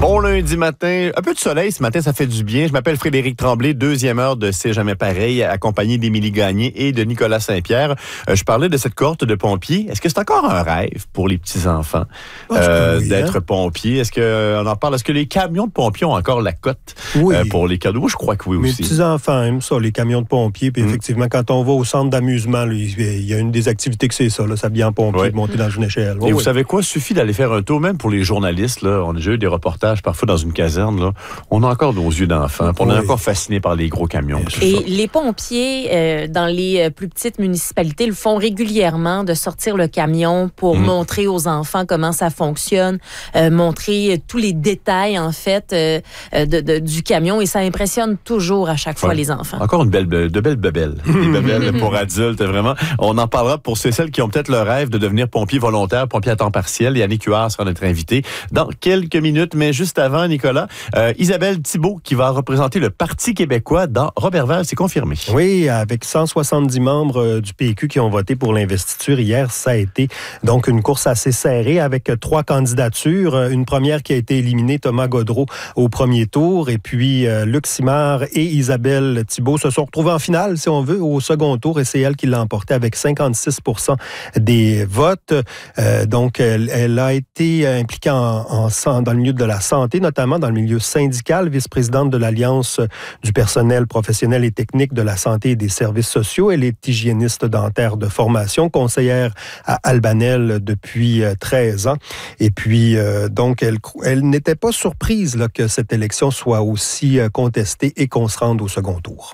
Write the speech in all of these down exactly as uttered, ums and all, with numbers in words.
Bon lundi matin, un peu de soleil ce matin, ça fait du bien. Je m'appelle Frédéric Tremblay, deuxième heure de C'est jamais pareil, accompagné d'Émilie Gagné et de Nicolas Saint-Pierre. Euh, je parlais de cette cohorte de pompiers. Est-ce que c'est encore un rêve pour les petits-enfants euh, oui, d'être hein? pompiers? Est-ce qu'on en parle? Est-ce que les camions de pompiers ont encore la cote oui. euh, pour les cadeaux? Je crois que oui aussi. Les petits-enfants aiment ça, les camions de pompiers. Puis mmh. effectivement, quand on va au centre d'amusement, là, il y a une des activités que c'est ça, là, s'habiller en pompier, oui. de monter dans une échelle. Et oui, vous oui. savez quoi? Il suffit d'aller faire un tour, même pour les journalistes. Là, on a déjà eu des reportages parfois dans une caserne, là, on a encore nos yeux d'enfant, on oui. est encore fasciné par les gros camions. Et ça. Les pompiers, euh, dans les plus petites municipalités, le font régulièrement de sortir le camion pour mmh. montrer aux enfants comment ça fonctionne, euh, montrer tous les détails, en fait, euh, de, de, du camion, et ça impressionne toujours à chaque fois ouais. les enfants. Encore une belle, de belles bebelles. Des bebelles pour adultes, vraiment. On en parlera pour ceux et celles qui ont peut-être le rêve de devenir pompier volontaire, pompier à temps partiel. Yannick Huard sera notre invité dans quelques minutes, mais juste avant, Nicolas, euh, Isabelle Thibault qui va représenter le Parti québécois dans Roberval, c'est confirmé. Oui, avec cent soixante-dix membres euh, du P Q qui ont voté pour l'investiture hier, ça a été donc une course assez serrée avec trois candidatures. Une première qui a été éliminée, Thomas Gaudreault, au premier tour, et puis euh, Luc Simard et Isabelle Thibault se sont retrouvés en finale, si on veut, au second tour, et c'est elle qui l'a emporté avec cinquante-six pour cent des votes. Euh, donc, elle, elle a été impliquée en, en, dans le milieu de la santé, notamment dans le milieu syndical, vice-présidente de l'Alliance du personnel professionnel et technique de la santé et des services sociaux. Elle est hygiéniste dentaire de formation, conseillère à Albanel depuis treize ans. Et puis, euh, donc, elle, elle n'était pas surprise là, que cette élection soit aussi contestée et qu'on se rende au second tour.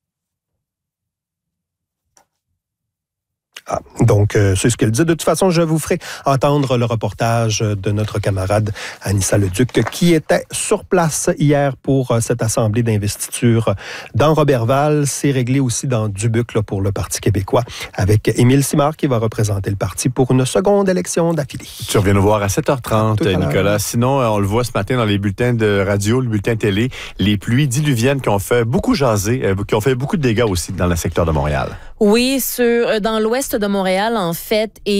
Ah, donc, euh, c'est ce qu'elle dit. De toute façon, je vous ferai entendre le reportage de notre camarade Anissa Leduc, qui était sur place hier pour euh, cette assemblée d'investiture dans Roberval. C'est réglé aussi dans Dubuc là, pour le Parti québécois, avec Émile Simard qui va représenter le parti pour une seconde élection d'affilée. Tu reviens nous voir à sept heures trente, Nicolas. Sinon, on le voit ce matin dans les bulletins de radio, le bulletin télé, les pluies diluviennes qui ont fait beaucoup jaser, euh, qui ont fait beaucoup de dégâts aussi dans le secteur de Montréal. Oui, sur, dans l'ouest de Montréal, en fait, et